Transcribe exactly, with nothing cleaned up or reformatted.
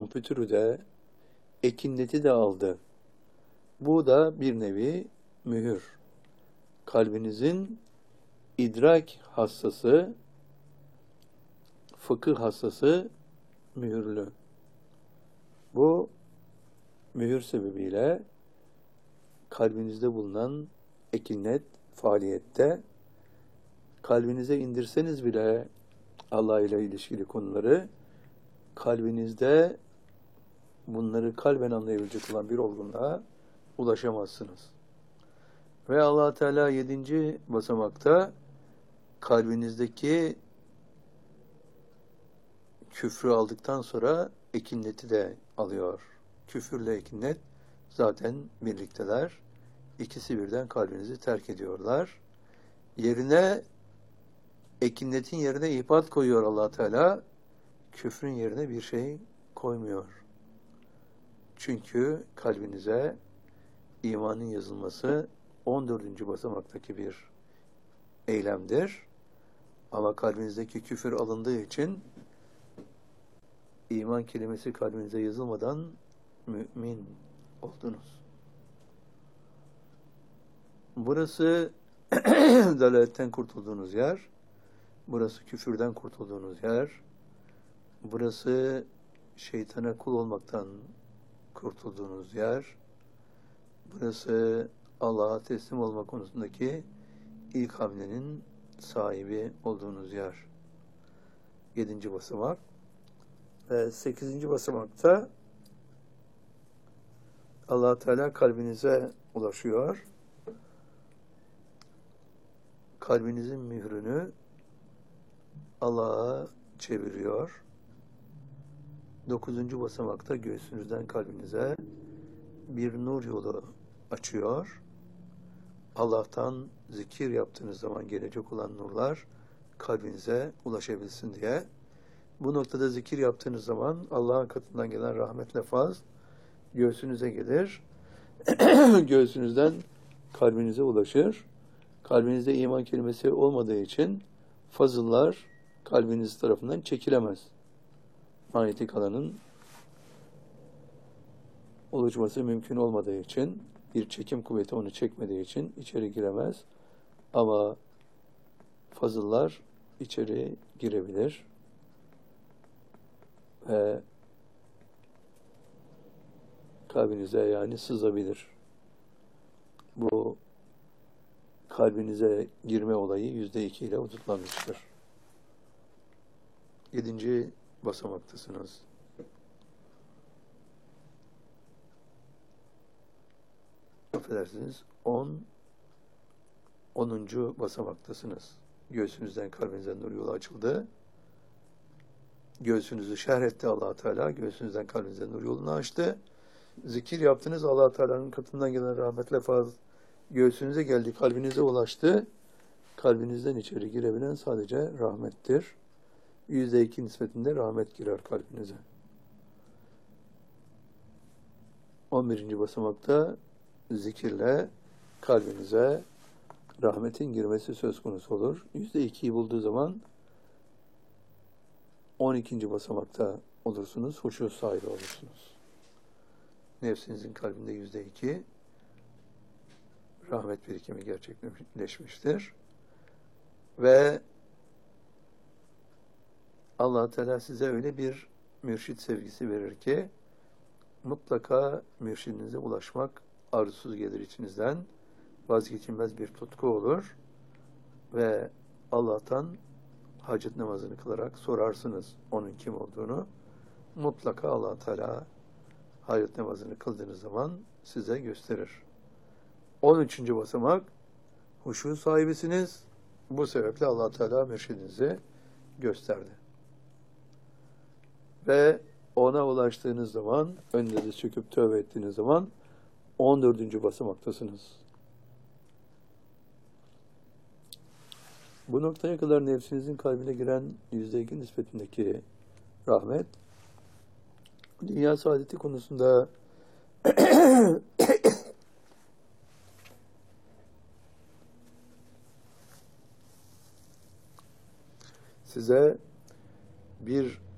pütürü de, ekinleti de aldı. Bu da bir nevi mühür. Kalbinizin idrak hastası, fıkıh hastası mühürlü. Bu mühür sebebiyle kalbinizde bulunan ekinlet faaliyette, kalbinize indirseniz bile Allah ile ilişkili konuları, kalbinizde bunları kalben anlayabilecek olan bir olgunluğa ulaşamazsınız. Ve Allah Teala yedinci basamakta kalbinizdeki küfrü aldıktan sonra ekinleti de alıyor. Küfürle ekinlet zaten birlikteler. İkisi birden kalbinizi terk ediyorlar. Yerine ekinletin yerine ihbat koyuyor Allah Teala. Küfrün yerine bir şey koymuyor. Çünkü kalbinize imanın yazılması on dördüncü basamaktaki bir eylemdir. Ama kalbinizdeki küfür alındığı için iman kelimesi kalbinize yazılmadan mümin oldunuz. Burası dalaletten kurtulduğunuz yer. Burası küfürden kurtulduğunuz yer. Burası şeytana kul olmaktan kurtulduğunuz yer. Burası Allah'a teslim olma konusundaki ilk hamlenin sahibi olduğunuz yer. Yedinci basamak. Ve sekizinci basamakta Allah Teala kalbinize ulaşıyor. Kalbinizin mührünü Allah'a çeviriyor. Dokuzuncu basamakta göğsünüzden kalbinize bir nur yolu açıyor. Allah'tan zikir yaptığınız zaman gelecek olan nurlar kalbinize ulaşabilsin diye. Bu noktada zikir yaptığınız zaman Allah'ın katından gelen rahmetle faz göğsünüze gelir. Göğsünüzden kalbinize ulaşır. Kalbinizde iman kelimesi olmadığı için fazıllar kalbiniz tarafından çekilemez. Manyetik alanın oluşması mümkün olmadığı için, bir çekim kuvveti onu çekmediği için içeri giremez. Ama fazıllar içeri girebilir. Ve kalbinize yani sızabilir. Bu kalbinize girme olayı yüzde iki ile hudutlanmıştır. Yedinci basamaktasınız. Affedersiniz, on, onuncu basamaktasınız. Göğsünüzden kalbinize nur yolu açıldı. Göğsünüzü şerh etti Allah Teala. Göğsünüzden kalbinize nur yolunu açtı. Zikir yaptınız. Allah Teala'nın katından gelen rahmetle faz göğsünüze geldi, kalbinize ulaştı. Kalbinizden içeri girebilen sadece rahmettir. Yüzde iki nispetinde rahmet girer kalbinize. On birinci basamakta zikirle kalbinize rahmetin girmesi söz konusu olur. Yüzde ikiyi bulduğu zaman on ikinci basamakta olursunuz, huşu sahibi olursunuz. Nefsinizin kalbinde yüzde iki rahmet birikimi gerçekleşmiştir. Ve Allah Teala size öyle bir mürşit sevgisi verir ki mutlaka mürşidinize ulaşmak arzusuz gelir içinizden. Vazgeçilmez bir tutku olur ve Allah'tan hacet namazını kılarak sorarsınız onun kim olduğunu. Mutlaka Allah Teala hacet namazını kıldığınız zaman size gösterir. on üçüncü basamak, huşu sahibisiniz. Bu sebeple Allah Teala mürşidinizi gösterdi. Ve ona ulaştığınız zaman, önünüze çöküp tövbe ettiğiniz zaman on dördüncü basamaktasınız. Bu noktaya kadar nefsinizin kalbine giren yüzde iki nispetindeki rahmet, dünya saadeti konusunda size bir